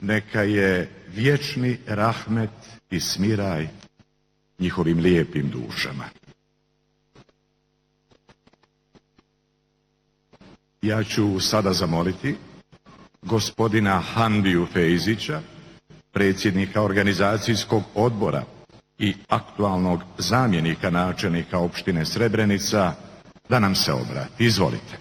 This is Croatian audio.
neka je vječni rahmet i smiraj njihovim lijepim dušama. Ja ću sada zamoliti gospodina Hamdiju Fejzića, predsjednika organizacijskog odbora i aktualnog zamjenika načelnika opštine Srebrenica, da nam se obrati. Izvolite.